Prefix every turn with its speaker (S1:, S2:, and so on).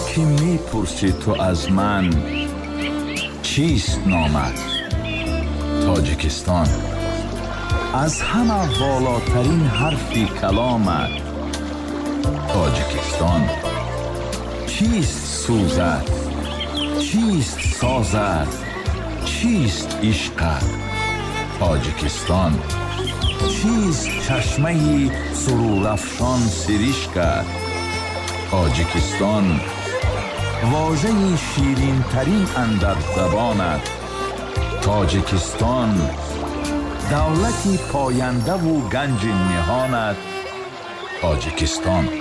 S1: که میپرسی تو از من چیست نامت؟ تاجیکستان. از همه والاترین حرفی کلامت تاجیکستان. چیست سوزت؟ چیست سازت؟ چیست عشقت؟ تاجیکستان. چیست چشمه سرورافشان سرشکت؟ تاجیکستان. واژه شیرین ترین اندر زبانت تاجیکستان. دولتی پاینده و گنج نهانت تاجیکستان.